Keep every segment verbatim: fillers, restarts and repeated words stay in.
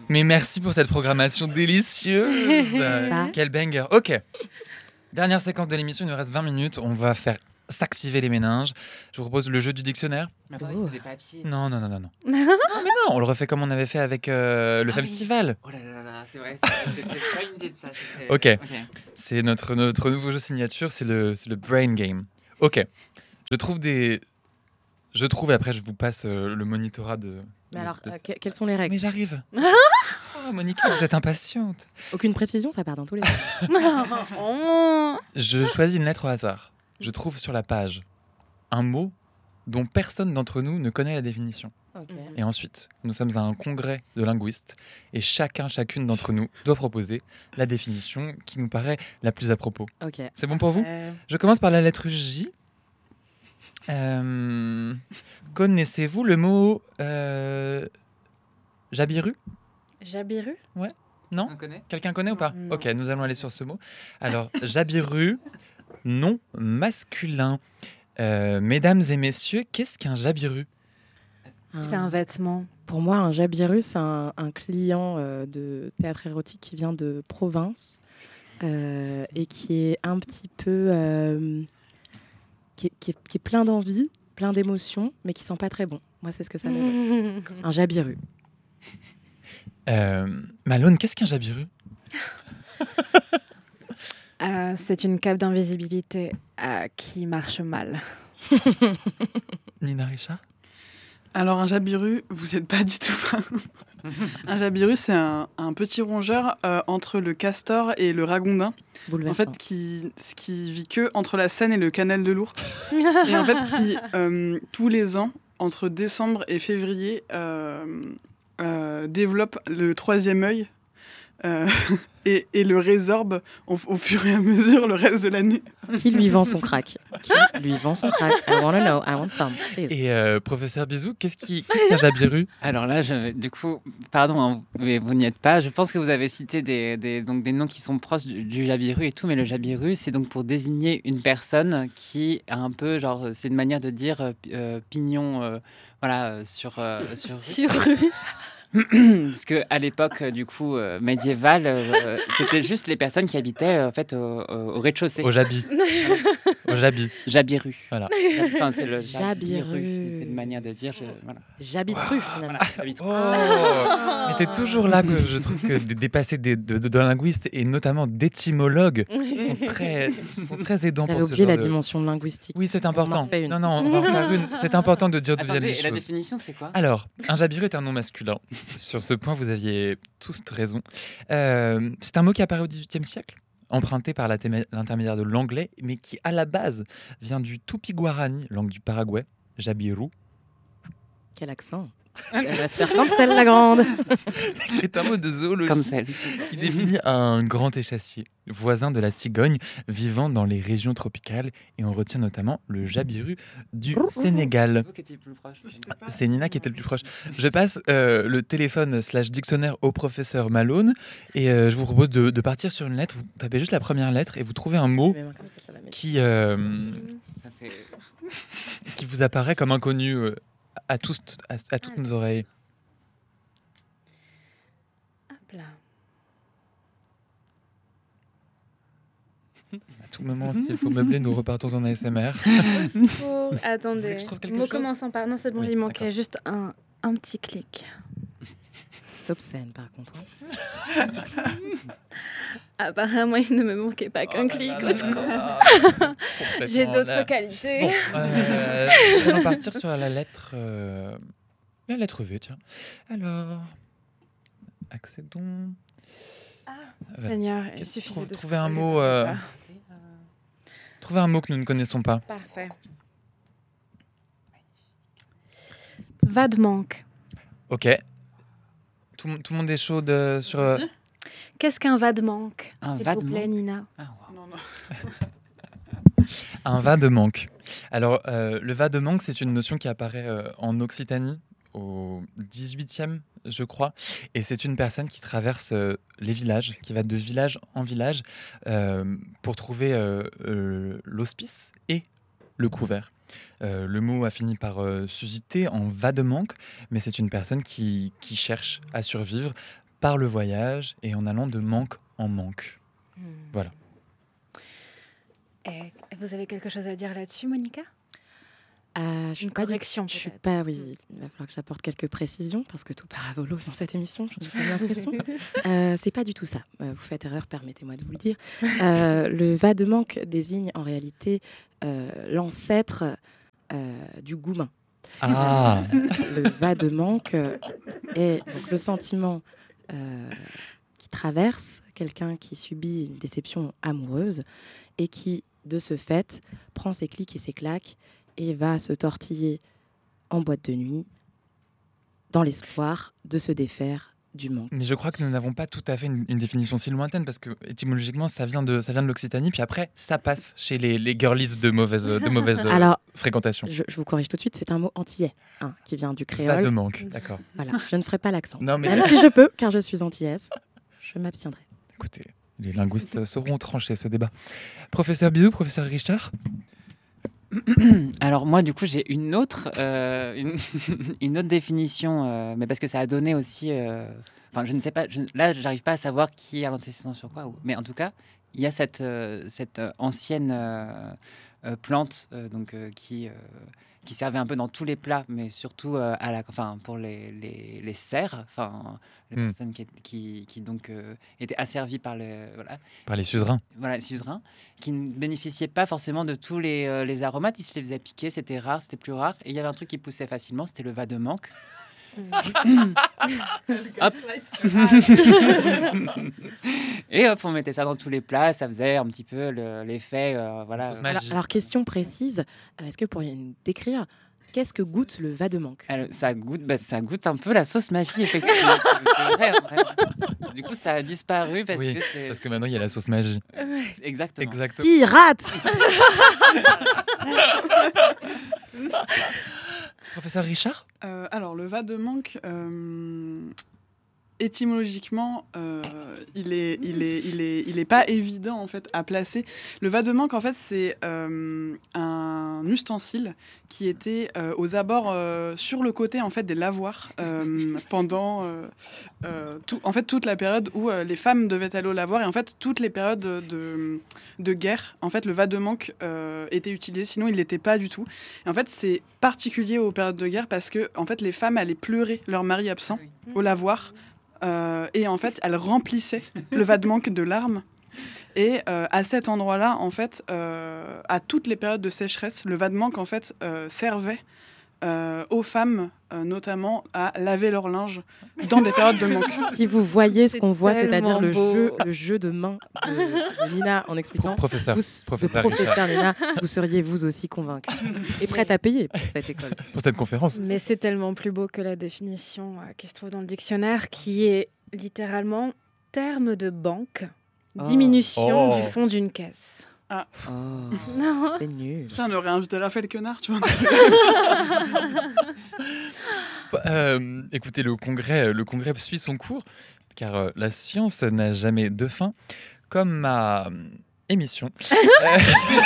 Mais merci pour cette programmation délicieuse. Ça. Quel banger. Ok. Dernière séquence de l'émission, il nous reste vingt minutes. On va faire s'activer les méninges. Je vous propose le jeu du dictionnaire. Mais attendez, Oh. c'est des papiers. Non, non, non, non. Non, non mais non, on le refait comme on avait fait avec euh, le Ah oui. festival. Oh là là là là, c'est vrai, c'est- c'était pas une idée de ça. c'était- Ok. C'est notre, notre nouveau jeu signature, c'est le, c'est le Brain Game. Ok. Je trouve des... Je trouve, et après je vous passe euh, le monitorat de... Mais de- alors, de- euh, que- quelles sont les règles? Mais j'arrive. Oh, Monica, vous êtes impatiente. Aucune précision, ça part dans tous les sens. Je choisis une lettre au hasard. Je trouve sur la page un mot dont personne d'entre nous ne connaît la définition. Ok. Et ensuite, nous sommes à un congrès de linguistes et chacun, chacune d'entre nous doit proposer la définition qui nous paraît la plus à propos. Ok. C'est bon pour vous? Euh, Je commence par la lettre J. Euh, Connaissez-vous le mot euh, Jabiru? Jabiru. Non? On connaît? Quelqu'un connaît ou pas? Non. Ok, nous allons aller sur ce mot. Alors, Jabiru, nom masculin. Euh, mesdames et messieurs, qu'est-ce qu'un Jabiru? C'est un vêtement. Pour moi, un jabiru, c'est un, un client euh, de théâtre érotique qui vient de province euh, et qui est un petit peu... euh, qui, est, qui est- qui est plein d'envie, plein d'émotions, mais qui sent pas très bon. Moi, c'est ce que ça m'évoque. Un jabiru. Euh, Malone, qu'est-ce qu'un Jabiru? Euh, c'est une cape d'invisibilité euh, qui marche mal. Nina Richard? Alors, un jabiru, vous n'êtes pas du tout. Un jabiru, c'est un, un petit rongeur euh, entre le castor et le ragondin. En Bouleversant. fait, qui, qui vit que entre la Seine et le canal de l'Ourcq. Et en fait, qui, euh, tous les ans, entre décembre et février, euh, euh, développe le troisième œil euh, et, et le résorbe au, au fur et à mesure le reste de l'année. Qui lui vend son crack? Qui lui vend son crack? I wanna know, I want some. please. Et euh, professeur Bisou, qu'est-ce qui- qu'est-ce qu'un Jabiru? Alors là, je, du coup, pardon, hein, mais vous n'y êtes pas. Je pense que vous avez cité des, des, donc des noms qui sont proches du, du jabiru et tout, mais le jabiru, c'est donc pour désigner une personne qui a un peu, genre, c'est une manière de dire euh, pi- euh, pignon, euh, voilà, euh, sur, euh, sur rue. Sur rue. Parce que à l'époque, euh, du coup, euh, médiévale, euh, c'était juste les personnes qui habitaient euh, en fait au, au- au rez-de-chaussée. Au Jabi. Au Jabi. Jabiru. Voilà. Enfin, c'est le Jabiru. jabiru. C'était une manière de dire. je- voilà. J'habite rue, finalement. Oh Mais c'est toujours là que je trouve que d- dépasser des, de, de, de linguistes et notamment d'étymologues sont très, sont très aidants J'avais pour ce oublié genre la de... dimension linguistique. Oui, c'est On en important. refait une. Non, non, on va en faire une. C'est important de dire d'où viennent Attendez, les et la choses. définition, c'est quoi? Alors, un jabiru est un nom masculin. Sur ce point, vous aviez tous raison. Euh, c'est un mot qui apparaît au dix-huitième siècle, emprunté par la témé- l'intermédiaire de l'anglais, mais qui, à la base, vient du tupi-guarani, langue du Paraguay, jabiru, Quel accent. Elle va se faire cancel, la grande. qui est un mot de zoologie Comme celle. qui définit un grand échassier, voisin de la cigogne, vivant dans les régions tropicales, et on retient notamment le jabiru du Sénégal. Vous qui étiez plus proche. C'est Nina qui était le plus proche. Je passe euh, le téléphone slash dictionnaire au professeur Malone et euh, je vous propose de, de partir sur une lettre. Vous tapez juste la première lettre et vous trouvez un mot Mais moi, comme ça, ça va mettre. qui, euh, Ça fait... qui vous apparaît comme inconnu euh, à, tous, à, à toutes nos oreilles. Hop là. À tout moment, s'il faut meubler, nous repartons en A S M R. Oh, Vous attendez. voulez que je trouve quelque Mot chose commençant par. Non, c'est bon, Oui, il manquait d'accord. juste un, un petit clic. C'est obscène, par contre. hein. Apparemment, il ne me manquait pas qu'un clic. Oh au là secours. là là. J'ai Complètement d'autres là. qualités. Bon, euh, nous allons partir sur la lettre, euh, la lettre V, tiens. Alors, accédons. Euh, Seigneur, il qu'est-ce- suffisait trou- de trouver un scroller mot, le euh, bas. Trouvez un mot que nous ne connaissons pas. Parfait. Va de manque. Ok. Tout, le- tout le monde est chaud de- sur. euh, Qu'est-ce qu'un va de manque? Un S'il va vous de plaît, manque Nina. Ah, wow. Non, non. Un va de manque. Alors, euh, le va de manque, c'est une notion qui apparaît euh, en Occitanie au dix-huitième, je crois. Et c'est une personne qui traverse euh, les villages, qui va de village en village euh, pour trouver euh, euh, l'hospice et le couvert. Euh, le mot a fini par euh, susciter en va de manque, mais c'est une personne qui, qui cherche à survivre par le voyage et en allant de manque en manque. Hmm. Voilà. Et vous avez quelque chose à dire là-dessus, Monica? Euh, je suis Une pas du- correction, Je suis peut-être. pas, oui, il va falloir que j'apporte quelques précisions parce que tout part à volo dans cette émission, j'ai pas l'impression. Euh, c'est pas du tout ça. Euh, vous faites erreur, permettez-moi de vous le dire. Euh, le va de manque désigne en réalité euh, l'ancêtre euh, du goumin. Ah, Le va de manque euh, est donc le sentiment euh, qui traverse quelqu'un qui subit une déception amoureuse et qui, de ce fait, prend ses clics et ses claques et va se tortiller en boîte de nuit dans l'espoir de se défaire du manque. mais je crois que nous n'avons pas tout à fait une, une définition si lointaine parce que étymologiquement ça vient de ça vient de l'Occitanie puis après ça passe chez les, les girlies de mauvaise de mauvaise euh, Alors, fréquentation. je, je vous corrige tout de suite, c'est un mot antillais hein, qui vient du Pas créole. de manque, d'accord. Voilà, je ne ferai pas l'accent. Non mais Même si je peux, car je suis antillaise, je m'abstiendrai. écoutez, les linguistes sauront trancher ce débat. Professeur Bizou, professeur Richard. Alors moi, du coup, j'ai une autre, euh, une, une autre définition, euh, mais parce que ça a donné aussi... euh, Enfin, je ne sais pas, je, là, j'arrive pas à savoir qui a l'antécédent sur quoi, ou- mais en tout cas, il y a cette, euh, cette euh, ancienne euh, euh, plante euh, donc, euh, qui, euh, qui servait un peu dans tous les plats, mais surtout euh, à la, enfin, pour les, les, les serfs, enfin, les Hmm. personnes qui, qui, qui donc euh, étaient asservies par les, voilà, Par les suzerains. voilà, les suzerains, qui ne bénéficiaient pas forcément de tous les, euh, les aromates. Ils se les faisaient piquer, c'était rare, c'était plus rare. Et il y avait un truc qui poussait facilement, c'était le va de manque. Hop. Et hop, on mettait ça dans tous les plats, ça faisait un petit peu le- l'effet, euh, voilà. sauce euh, magique. Alors, alors, question précise, euh, est-ce que vous pourriez nous décrire qu'est-ce que goûte le va de manque? elle- ça goûte, bah, ça goûte un peu la sauce magie, effectivement. C'est vrai, en vrai. Du coup, ça a disparu parce Oui, que c'est Parce que maintenant il y a la sauce magie. c'est- exactement. Exactement. Pirate. Professeur Richard. Euh, alors, le va de manque, euh, étymologiquement, euh, il est, il est, il est, il est pas évident en fait à placer. Le va de manque, en fait, c'est euh, un ustensile qui était euh, aux abords, euh, sur le côté en fait des lavoirs euh, pendant, euh, euh, tout, en fait, toute la période où euh, les femmes devaient aller au lavoir et en fait toutes les périodes de, de, de guerre. En fait, le va de manque euh, était utilisé, sinon il l'était pas du tout. Et en fait, c'est particulier aux périodes de guerre parce que en fait, les femmes allaient pleurer leur mari absent au lavoir. Euh, et en fait, elle remplissait le va de manque de larmes. Et euh, à cet endroit-là, en fait, euh, à toutes les périodes de sécheresse, le va de manque en fait euh, servait euh, aux femmes, euh, notamment, à laver leur linge dans des périodes de manque. Si vous voyez ce C'est qu'on voit, c'est-à-dire tellement le beau. jeu, le jeu de main de, de Nina en expliquant. Pro- professeur. Vous, Professeur de professeur Nina, vous seriez vous aussi convaincu et prête à payer pour cette école. Pour cette conférence. Mais c'est tellement plus beau que la définition euh, qui se trouve dans le dictionnaire, qui est littéralement terme de banque, Oh. diminution Oh. du fond d'une caisse. Oh, Non. c'est nul. Putain, on aurait invité Raphaël Quenard, tu vois. Euh, écoutez, le congrès, le congrès suit son cours, car euh, la science n'a jamais de fin, comme ma euh, émission. Euh,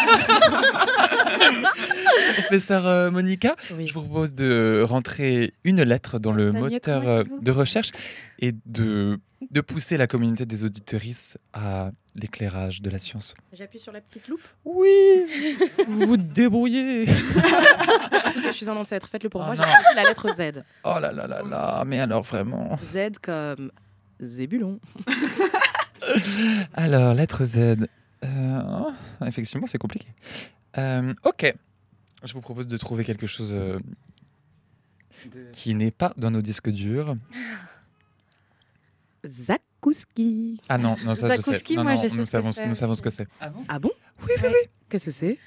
Professeur euh, Monica, Oui. je vous propose de rentrer une lettre dans le Ça va mieux moteur que moi, euh, s'il vous de recherche et de, de pousser la communauté des auditorices à l'éclairage de la science. J'appuie sur la petite loupe. Oui, vous vous débrouillez. Je suis un ancêtre, faites-le pour Oh moi. non. J'ai choisi la lettre Z. Oh là là là là, mais alors vraiment. Z comme Zébulon. Alors, lettre Z. Euh, oh, effectivement, c'est compliqué. Euh, ok. Je vous propose de trouver quelque chose euh, De- qui n'est pas dans nos disques durs. Zakouski. Ah non, non ça je sais. Zakouski, Non, moi, non, je sais nous ce que savons, c'est nous savons ce que aussi. c'est. Ah bon? Ah bon? Oui, oui, oui. Qu'est-ce que c'est?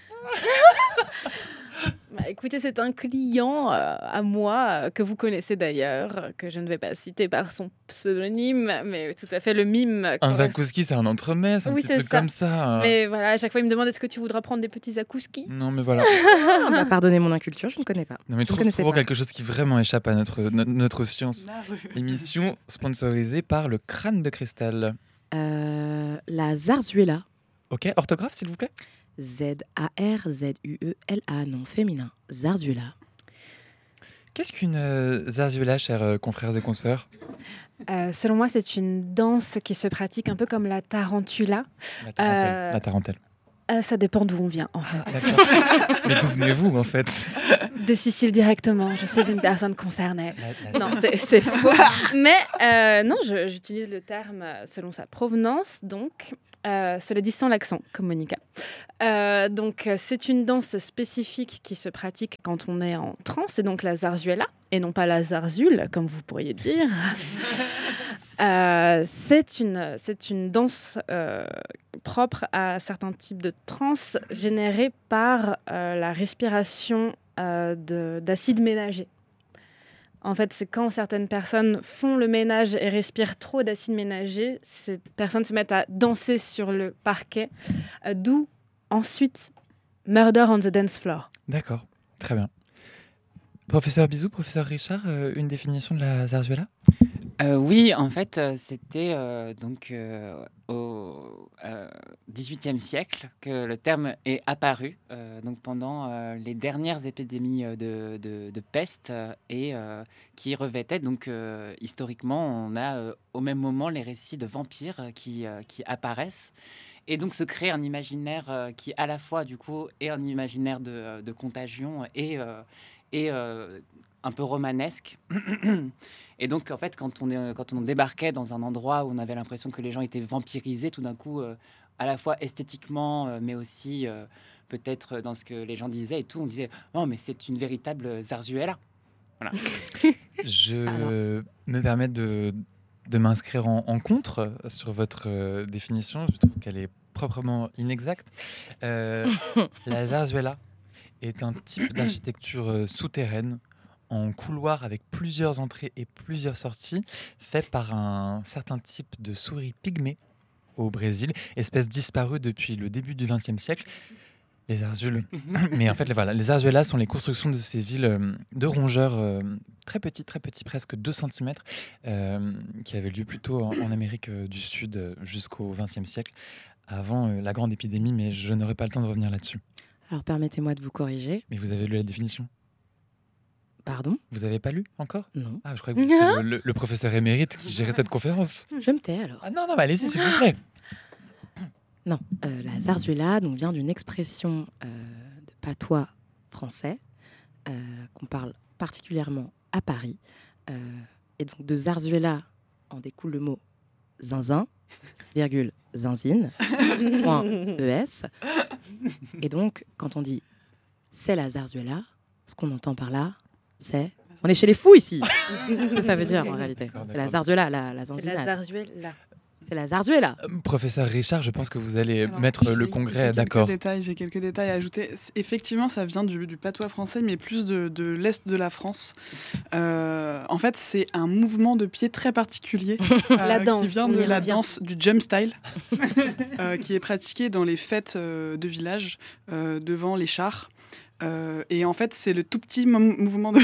Bah, écoutez, c'est un client euh, à moi, euh, que vous connaissez d'ailleurs, euh, que je ne vais pas citer par son pseudonyme, mais tout à fait le mime. Un correspond- zakouski, c'est un entremets, c'est un Oui, petit c'est truc ça. comme ça. Mais voilà, à chaque fois, il me demande est-ce que tu voudras prendre des petits zakouskis? Non, mais voilà. Ah, bah, pardonnez mon inculture, je ne connais pas. Non, mais Je ne trou- connaissais trouvons pas. quelque chose qui vraiment échappe à notre, no- notre science. La rue. Émission sponsorisée par le crâne de cristal. Euh, la zarzuela. Ok, orthographe, s'il vous plaît. Z A R Z U E L A, nom féminin. Zarzuela. Qu'est-ce qu'une euh, zarzuela, chers euh, confrères et consoeurs? Euh, selon moi, c'est une danse qui se pratique un peu comme la tarantula. La tarentelle. Euh, La tarentelle. Euh, ça dépend d'où on vient, en fait. D'accord. Mais d'où venez-vous, en fait? De Sicile directement. Je suis une personne concernée. La- la- Non, c'est, c'est faux. Mais euh, non, je- j'utilise le terme selon sa provenance, donc. Euh, cela dit sans l'accent, comme Monica. Euh, donc, euh, c'est une danse spécifique qui se pratique quand on est en transe, et donc la zarzuela, et non pas la zarzule, comme vous pourriez dire. Euh, c'est, une, c'est une danse euh, propre à certains types de transe générés par euh, la respiration euh, de, d'acide ménager. En fait, c'est quand certaines personnes font le ménage et respirent trop d'acide ménager, ces personnes se mettent à danser sur le parquet, euh, d'où ensuite Murder on the Dance Floor. D'accord, très bien. Professeur Bizou, professeur Richard, euh, une définition de la zarzuela? Euh, oui, en fait, euh, c'était euh, donc euh, au euh, dix-huitième siècle que le terme est apparu, euh, donc pendant euh, les dernières épidémies euh, de, de- de peste euh, et euh, qui revêtaient donc euh, historiquement, on a euh, au même moment les récits de vampires euh, qui, euh, qui apparaissent. Et donc se crée un imaginaire euh, qui à la fois du coup est un imaginaire de, euh, de contagion et, euh, et euh, un peu romanesque. Et donc en fait quand on, est, quand on débarquait dans un endroit où on avait l'impression que les gens étaient vampirisés, tout d'un coup euh, à la fois esthétiquement euh, mais aussi euh, peut-être dans ce que les gens disaient et tout, on disait oh mais c'est une véritable zarzuela. Voilà. Je Alors. me permets de, de m'inscrire en, en contre sur votre euh, définition. Je trouve qu'elle est proprement inexacte. Euh, la zarzuela est un type d'architecture euh, souterraine en couloir avec plusieurs entrées et plusieurs sorties, fait par un certain type de souris pygmée au Brésil, espèce disparue depuis le début du vingtième siècle. Les zarzules. Mais en fait, les- voilà, les zarzuelas sont les constructions de ces villes euh, de rongeurs euh, très petits, très petits, presque deux centimètres, euh, qui avaient lieu plutôt en, en Amérique euh, du Sud euh, jusqu'au vingtième siècle, avant euh, la grande épidémie, mais je n'aurai pas le temps de revenir là-dessus. Alors permettez-moi de vous corriger. Mais vous avez lu la définition? Pardon? Vous n'avez pas lu encore? Non. Ah, je croyais que vous étiez le, le- le professeur émérite qui gérait cette conférence. Je me tais alors. Ah non, non, mais allez-y, s'il vous plaît. Non, euh, la zarzuela donc, vient d'une expression euh, de patois français euh, qu'on parle particulièrement à Paris. Euh, et donc de zarzuela en découle le mot zinzin, virgule zinzine, point es. Et donc quand on dit c'est la zarzuela, ce qu'on entend par là, c'est on est chez les fous ici. C'est ce que ça veut dire en réalité. D'accord, C'est la d'accord. zarzuela, la, la C'est la zanzinade. zarzuela. C'est la zarzuela. Euh, Professeur Richard, je pense que vous allez Alors, mettre le j'ai- congrès j'ai quelques d'accord. détails- J'ai quelques détails à ajouter. C- Effectivement, ça vient du, du patois français, mais plus de, de l'Est de la France. Euh, en fait, c'est un mouvement de pied très particulier euh, La danse, qui vient on de y la revient. danse du jump style, euh, qui est pratiquée dans les fêtes euh, de village euh, devant les chars. Euh, et en fait, c'est le tout petit mom- mouvement de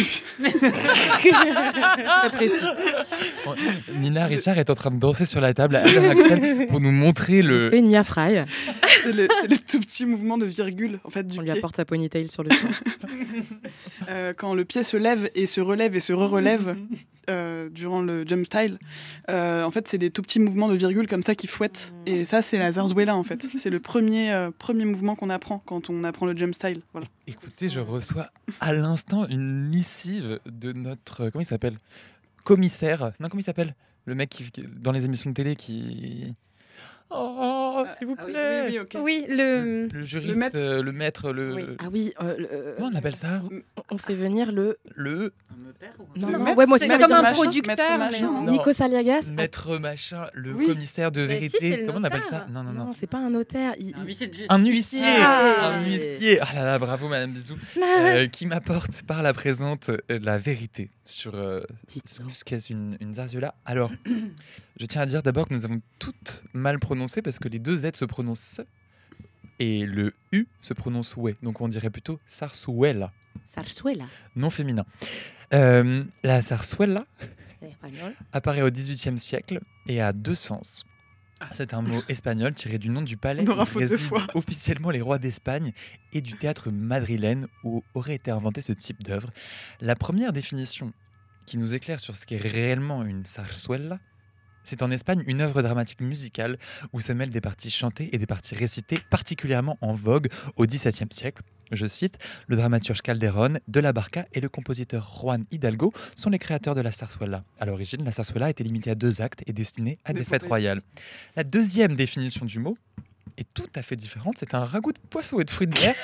Très précis. Bon, Nina Richard est en train de danser sur la table à l'heure actuelle pour nous montrer On le. fait une mia fry. c'est le, c'est le tout petit mouvement de virgule en fait du On lui pied. apporte sa ponytail sur le sang. Euh, quand le pied se lève et se relève et se re-relève euh, durant le jump style, euh, en fait, c'est des tout petits mouvements de virgule comme ça qui fouettent. Et ça, c'est la zarzuela, en fait. C'est le premier, euh, premier mouvement qu'on apprend quand on apprend le jump style. Voilà. Écoutez, je reçois à l'instant une missive de notre. Comment il s'appelle? Commissaire. Non, comment il s'appelle? Le mec qui, qui- dans les émissions de télé qui. Oh, s'il vous Ah oui, plaît. oui, oui, ok. Oui, le... Le juriste, maître. euh, le maître, le. Oui. Ah oui, euh, le- euh, Comment on appelle ça? on fait venir le. Le Non, Le non, maître, ouais, moi aussi, c'est ça comme me un vient. machin, producteur, maître mais machin, en- Non. Nikos Aliagas. maître machin, le Oui. commissaire de Mais si, vérité. c'est le Comment on appelle ça? notaire. Non, non, non. Non, c'est pas un notaire. il- il- Un huissier. Ah. Un huissier. Ah là là, bravo Madame Bizou. Euh, qui m'apporte par la présente euh, la vérité sur euh, ce Dites-nous. ce qu'est une, une zarzuela. Alors, je tiens à dire d'abord que nous avons toutes mal prononcé parce que les deux Z se prononcent et le U se prononce ouais. Donc on dirait plutôt sarsuela, Zarzuela, non féminin. Euh, la zarzuela en espagnol. apparaît au dix-huitième siècle et a deux sens. C'est un mot espagnol tiré du nom du palais On aura où faute de résident foi. officiellement les rois d'Espagne et du théâtre madrilène où aurait été inventé ce type d'œuvre. La première définition qui nous éclaire sur ce qu'est réellement une zarzuela. C'est en Espagne une œuvre dramatique musicale où se mêlent des parties chantées et des parties récitées particulièrement en vogue au dix-septième siècle. Je cite, le dramaturge Calderón, de la Barca et le compositeur Juan Hidalgo sont les créateurs de la zarzuela. À l'origine, la zarzuela était limitée à deux actes et destinée à des, des fêtes royales. La deuxième définition du mot est tout à fait différente. C'est un ragoût de poisson et de fruits de mer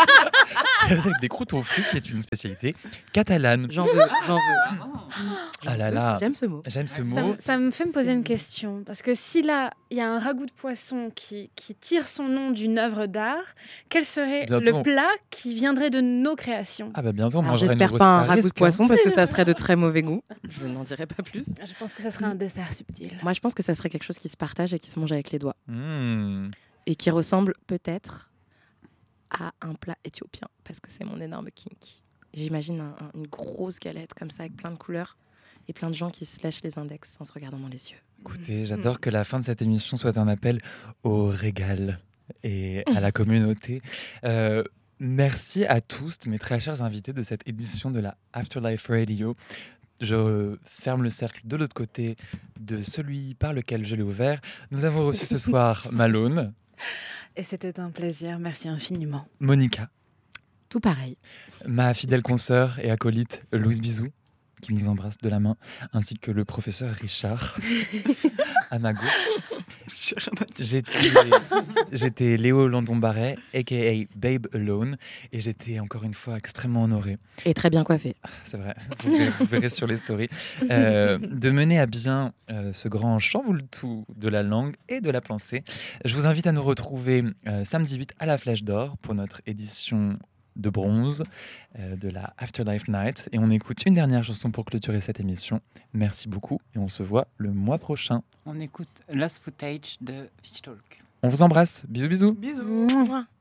avec des croûtons frits qui est une spécialité catalane. J'en veux, j'en veux. Ah là là. J'aime ce mot. J'aime ce Ça, mot. me- ça me fait me poser une question. Parce que si là, il y a un ragoût de poisson qui, qui tire son nom d'une œuvre d'art, quel serait Bientôt, le on- plat qui viendrait de nos créations? Ah bah bientôt on Alors, mangera une j'espère grosse pas un paresque, ragoût de hein. poisson parce que ça serait de très mauvais goût. Je n'en dirai pas plus. Je pense que ça serait un dessert subtil. Moi, je pense que ça serait quelque chose qui se partage et qui se mange avec les doigts. Mmh. Et qui ressemble peut-être à un plat éthiopien, parce que c'est mon énorme kink. J'imagine un- un- une grosse galette comme ça, avec plein de couleurs, et plein de gens qui se lèchent les index en se regardant dans les yeux. Écoutez, j'adore que la fin de cette émission soit un appel au régal et à la communauté. Euh, merci à tous, mes très chers invités de cette édition de la Afterlife Radio. Je ferme le cercle de l'autre côté de celui par lequel je l'ai ouvert. Nous avons reçu ce soir Malone, Et c'était un plaisir. Merci infiniment. Monica, Tout pareil. ma fidèle consoeur et acolyte Louise Bizou, qui nous embrasse de la main, ainsi que le professeur Richard à ma gauche. J'ai rien à dire. J'étais, j'étais Léo Landon-Barret, a k a. Babe Alone, et j'étais encore une fois extrêmement honoré, Et très bien coiffé. c'est vrai, vous verrez, vous verrez sur les stories, euh, de mener à bien euh, ce grand chamboule-tout de la langue et de la pensée. Je vous invite à nous retrouver euh, samedi huit à la Flèche d'Or pour notre édition de bronze euh, de la Afterlife Night. Et on écoute une dernière chanson pour clôturer cette émission. Merci beaucoup et on se voit le mois prochain. On écoute Lost Footage de Fish Talk. On vous embrasse. Bisous bisous. Bisous. Mouah.